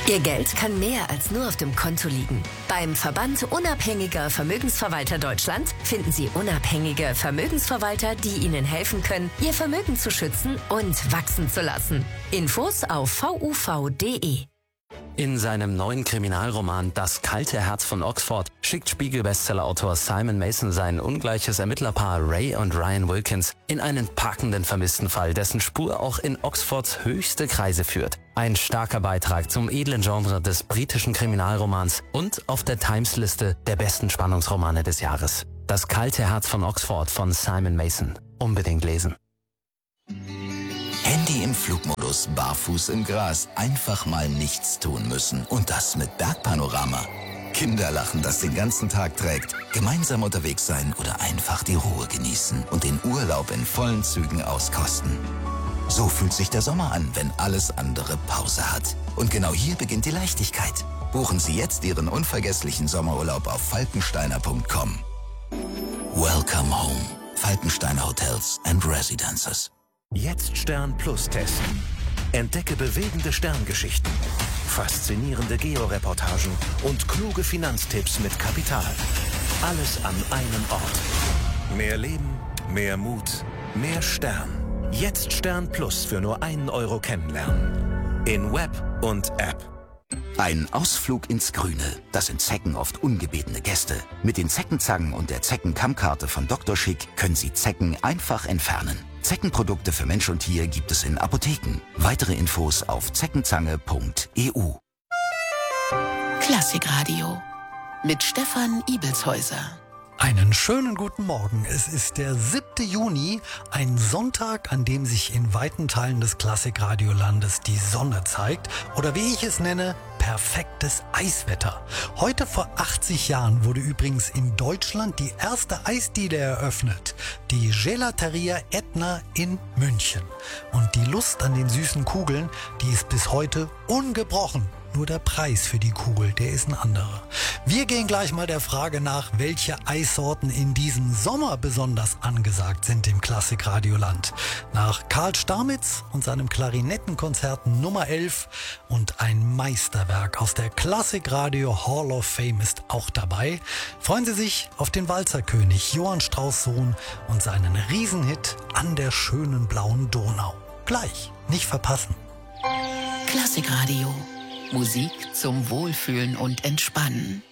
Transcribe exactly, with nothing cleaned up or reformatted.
Ihr Geld kann mehr als nur auf dem Konto liegen. Beim Verband Unabhängiger Vermögensverwalter Deutschland finden Sie unabhängige Vermögensverwalter, die Ihnen helfen können, Ihr Vermögen zu schützen und wachsen zu lassen. Infos auf v u v punkt d e. In seinem neuen Kriminalroman Das kalte Herz von Oxford schickt Spiegel-Bestsellerautor Simon Mason sein ungleiches Ermittlerpaar Ray und Ryan Wilkins in einen packenden Vermisstenfall, dessen Spur auch in Oxfords höchste Kreise führt. Ein starker Beitrag zum edlen Genre des britischen Kriminalromans und auf der Times-Liste der besten Spannungsromane des Jahres. Das kalte Herz von Oxford von Simon Mason. Unbedingt lesen. Handy im Flugmodus, barfuß im Gras, einfach mal nichts tun müssen. Und das mit Bergpanorama. Kinderlachen, das den ganzen Tag trägt. Gemeinsam unterwegs sein oder einfach die Ruhe genießen und den Urlaub in vollen Zügen auskosten. So fühlt sich der Sommer an, wenn alles andere Pause hat. Und genau hier beginnt die Leichtigkeit. Buchen Sie jetzt Ihren unvergesslichen Sommerurlaub auf falkensteiner punkt com. Welcome home. Falkensteiner Hotels and Residences. Jetzt Stern Plus testen. Entdecke bewegende Sterngeschichten, faszinierende Georeportagen und kluge Finanztipps mit Kapital. Alles an einem Ort. Mehr Leben, mehr Mut, mehr Stern. Jetzt Stern Plus für nur einen Euro kennenlernen. In Web und App. Ein Ausflug ins Grüne. Das sind Zecken oft ungebetene Gäste. Mit den Zeckenzangen und der Zeckenkammkarte von Doktor Schick können Sie Zecken einfach entfernen. Zeckenprodukte für Mensch und Tier gibt es in Apotheken. Weitere Infos auf zeckenzange punkt e u. Klassikradio mit Stefan Ibelshäuser. Einen schönen guten Morgen. Es ist der siebte Juni, ein Sonntag, an dem sich in weiten Teilen des Klassikradiolandes die Sonne zeigt. Oder wie ich es nenne, perfektes Eiswetter. Heute vor achtzig Jahren wurde übrigens in Deutschland die erste Eisdiele eröffnet. Die Gelateria Etna in München. Und die Lust an den süßen Kugeln, die ist bis heute ungebrochen. Nur der Preis für die Kugel, der ist ein anderer. Wir gehen gleich mal der Frage nach, welche Eissorten in diesem Sommer besonders angesagt sind im Klassikradioland. Nach Karl Stamitz und seinem Klarinettenkonzert Nummer elf und ein Meisterwerk aus der Klassikradio Hall of Fame ist auch dabei. Freuen Sie sich auf den Walzerkönig Johann Strauss Sohn und seinen Riesenhit An der schönen blauen Donau. Gleich, nicht verpassen. Klassikradio. Musik zum Wohlfühlen und Entspannen.